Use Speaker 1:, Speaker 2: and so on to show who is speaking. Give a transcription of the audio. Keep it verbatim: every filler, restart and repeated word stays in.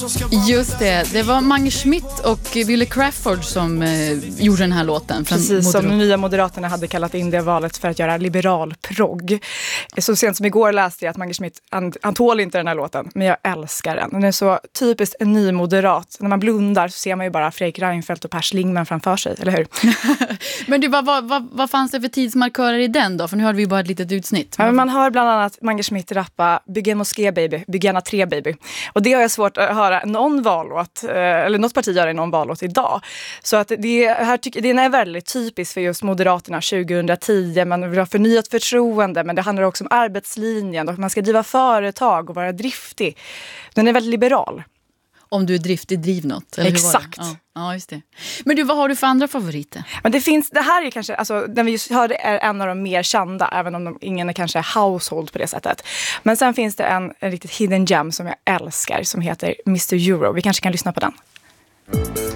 Speaker 1: Just det, det var Mange Schmidt och Wille Crawford som eh, gjorde den här låten.
Speaker 2: Precis, Moderat- som de nya Moderaterna hade kallat in det valet för att göra liberal progg. Så sent som igår läste jag att Mange Schmidt, han, han tål inte den här låten, men jag älskar den. Den är så typiskt en ny moderat. När man blundar så ser man ju bara Fredrik Reinfeldt och Per Schlingmann framför sig, eller hur?
Speaker 1: Men du, vad, vad, vad, vad fanns det för tidsmarkörer i den då? För nu hörde vi bara ett litet utsnitt.
Speaker 2: Ja, men man hör bland annat Mange Schmidt rappa Bygg en moské baby, bygg gärna tre baby. Och det har jag svårt att höra någon vallåt, eller något parti gör i någon vallåt idag. Så att det här tycker det är väldigt typiskt för just Moderaterna tjugohundratio. Man vill ha förnyat förtroende, men det handlar också om arbetslinjen och man ska driva företag och vara driftig. Den är väldigt liberal.
Speaker 1: Om du är driftig, driv något. Eller
Speaker 2: exakt.
Speaker 1: Ja, ja, just det. Men du, vad har du för andra favoriter?
Speaker 2: Men det finns, det här är kanske, alltså den vi just hörde är en av de mer kända, även om de, ingen är kanske household på det sättet. Men sen finns det en, en riktigt hidden gem som jag älskar, som heter mister Euro. Vi kanske kan lyssna på den.